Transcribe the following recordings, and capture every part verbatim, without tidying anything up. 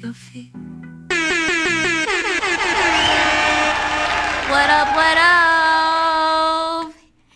your feet. What up, what up?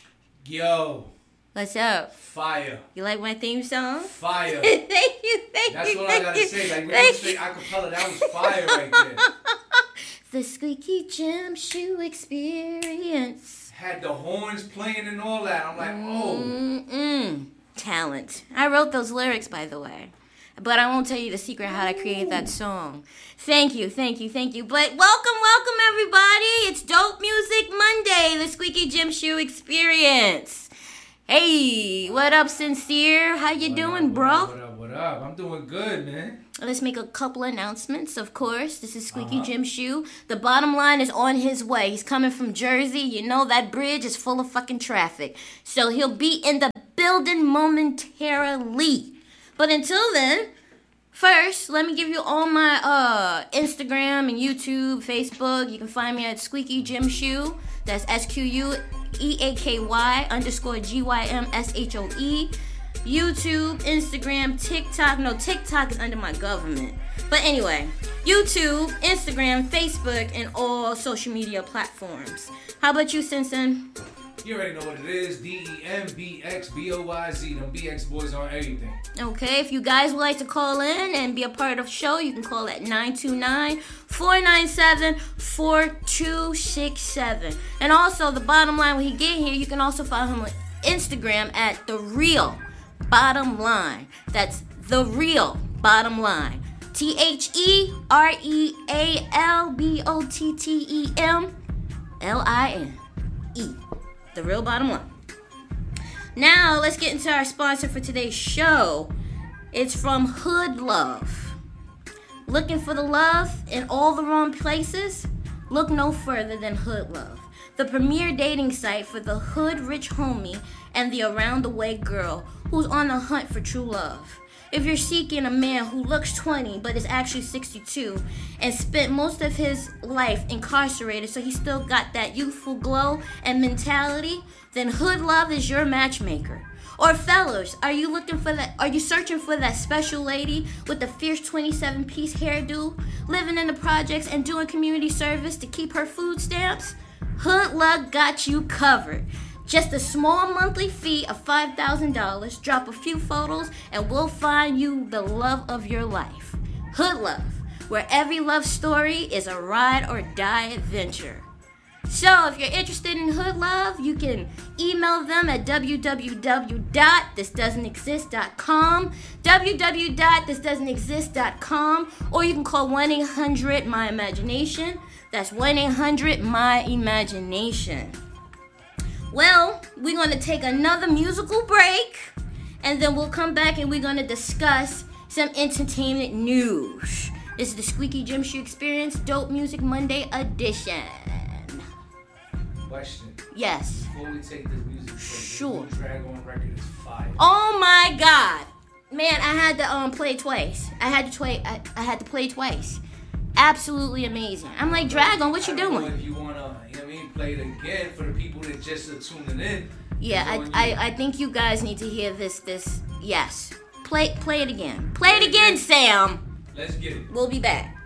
Yo. What's up? Fire. You like my theme song? Fire. Thank you, thank That's you. what I gotta say. Like, when you say acapella, that was fire right there. The Squeaky Gym Shoe Experience. Had the horns playing and all that. I'm like, oh. Mm-mm. Talent. I wrote those lyrics, by the way. But I won't tell you the secret how to create that song. Thank you, thank you, thank you. But welcome, welcome, everybody. It's Dope Music Monday, the Squeaky Gym Shoe Experience. Hey, what up, Sincere? How you what doing, up, bro? What up, what up? I'm doing good, man. Let's make a couple announcements, of course. This is Squeaky Uh-huh. Gym Shoe. The bottom line is on his way. He's coming from Jersey. You know that bridge is full of fucking traffic. So he'll be in the building momentarily. But until then, first, let me give you all my uh, Instagram and YouTube, Facebook. You can find me at Squeaky Gym Shoe. That's S Q U E A K Y underscore G Y M S H O E. YouTube, Instagram, TikTok. No, TikTok is under my government. But anyway, YouTube, Instagram, Facebook, and all social media platforms. How about you, Simpson? You already know what it is. D E M B X B O Y Z. Them B X boys on everything. Okay, if you guys would like to call in and be a part of the show, you can call at nine two nine, four nine seven, four two six seven. And also, the bottom line, when he get here, you can also follow him on Instagram at The Real Bottom Line. That's The Real Bottom Line. T H E R E A L B O T T E M L I N E. The Real Bottom Line. Now, let's get into our sponsor for today's show. It's from Hood Love. Looking for the love in all the wrong places? Look no further than Hood Love, the premier dating site for the hood rich homie and the around the way girl who's on the hunt for true love. If you're seeking a man who looks twenty but is actually sixty-two and spent most of his life incarcerated so he still got that youthful glow and mentality, then Hood Love is your matchmaker. Or fellas, are you looking for that? Are you searching for that special lady with the fierce twenty-seven piece hairdo, living in the projects and doing community service to keep her food stamps? Hood Love got you covered. Just a small monthly fee of five thousand dollars, drop a few photos, and we'll find you the love of your life. Hood Love, where every love story is a ride or die adventure. So if you're interested in Hood Love, you can email them at w w w dot this doesn't exist dot com, w w w dot this doesn't exist dot com, or you can call one eight hundred my imagination. That's one eight hundred my imagination. Well, we're going to take another musical break, and then we'll come back and we're going to discuss some entertainment news. This is the Squeaky Gym Shoe Experience Dope Music Monday edition. Question. Yes. Before we take this music break, Sure. this new Drag On record is fire. Oh my God. Man, I had to um play twice. I had to play I, I had to play twice. Absolutely amazing. I'm like, Dragon, what you I don't know doing? if you want to, you know what I mean, play it again for the people that just are tuning in. Yeah, I, I I think you guys need to hear this this yes. Play play it again. Play it again, Sam. Let's get it. We'll be back.